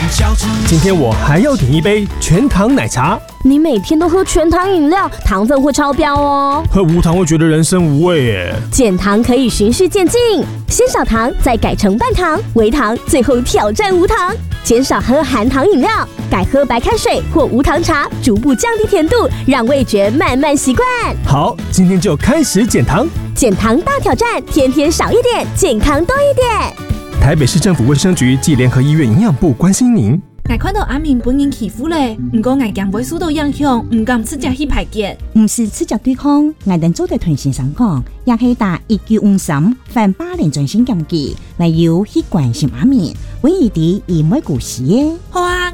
今天我还要点一杯全糖奶茶。 你每天都喝全糖饮料，糖分会超标哦。 喝无糖会觉得人生无味耶。 减糖可以循序渐进，先少糖，再改成半糖、微糖，最后挑战无糖。减少喝含糖饮料，改喝白开水或无糖茶，逐步降低甜度，让味觉慢慢习惯。 好，今天就开始减糖。 减糖大挑战，天天少一点，健康多一点。 台北市政府卫生局暨联合医院营养部关心您。 我看到阿明本人欺负咧，不过我惊会受到影响，不敢直接去排解。 不是直接对抗，我能做对同先生講，也可以打1953反霸凌專線檢舉，來由去關心阿明，揾伊哋而唔會故事嘅。 好啊，